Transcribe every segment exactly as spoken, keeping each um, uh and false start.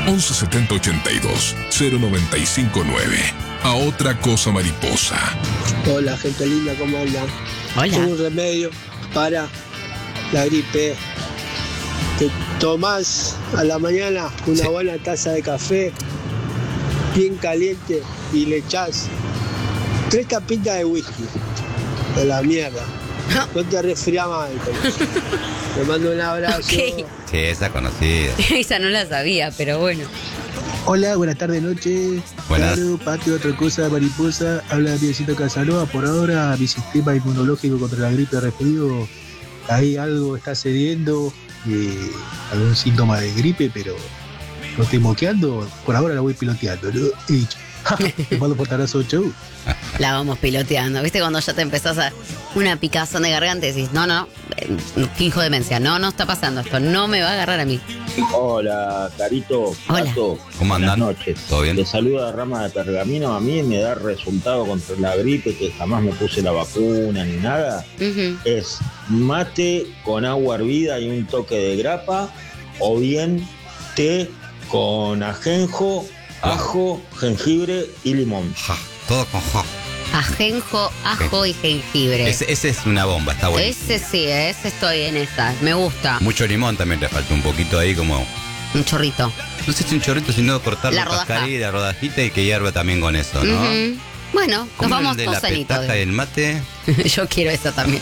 once setenta ochenta y dos cero noventa y cinco nueve. A otra cosa mariposa. Hola, gente linda, ¿cómo andan? Hola. Tengo un remedio para la gripe. Te tomás a la mañana una Sí. buena taza de café, bien caliente, y le echás tres tapitas de whisky. De la mierda. No te resfriás más. Te mando un abrazo. Ok. Sí, esa conocida. Esa no la sabía, pero bueno. Hola, buenas tardes, noches. Buenas. Claro, patio, otra cosa, mariposa. Habla Piecito Casanova. Por ahora, mi sistema inmunológico contra la gripe resfrío, ahí algo está cediendo. Eh, algún síntoma de gripe, pero no estoy moqueando. Por ahora la voy piloteando, ¿no? He dicho. Te mando portarazo, chau. La vamos piloteando. ¿Viste cuando ya te empezás a una picazón de garganta y decís, no, no, eh, finjo demencia, no, no está pasando esto, no me va a agarrar a mí? Hola, Carito, Hola. Pato. ¿Cómo andan? Buenas noches. ¿Todo bien? Te saluda Rama de Pergamino. A mí me da resultado contra la gripe, que jamás me puse la vacuna ni nada. Ujú. Es mate con agua hervida y un toque de grapa, o bien té con ajenjo, ajo, jengibre y limón. Ja, todo con ja. Ajenjo, ajo y jengibre. Ese, ese es una bomba, está bueno. Ese sí, ese estoy en esa. Me gusta. Mucho limón también le falta un poquito ahí como... Un chorrito. No sé si un chorrito, sino cortar La la rodaja. cascarita, rodajita y que hierva también con eso, ¿no? Ujú. Bueno, nos Como vamos el de todos la sanitos. petaca y el mate. Yo quiero eso también.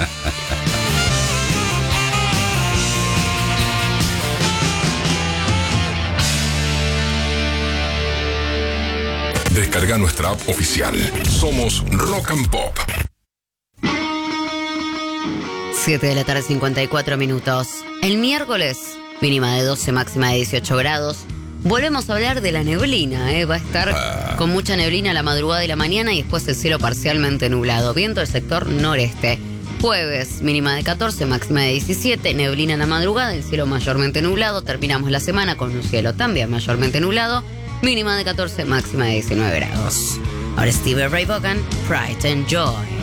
Descarga nuestra app oficial. Somos Rock and Pop. siete de la tarde, cincuenta y cuatro minutos. El miércoles, mínima de doce, máxima de dieciocho grados. Volvemos a hablar de la neblina, ¿eh? Va a estar con mucha neblina a la madrugada y la mañana y después el cielo parcialmente nublado. Viento del sector noreste. Jueves, mínima de catorce, máxima de diecisiete. Neblina en la madrugada, el cielo mayormente nublado. Terminamos la semana con un cielo también mayormente nublado. Mínima de catorce, máxima de diecinueve grados. Ahora Stevie Ray Vaughan, Pride and Joy.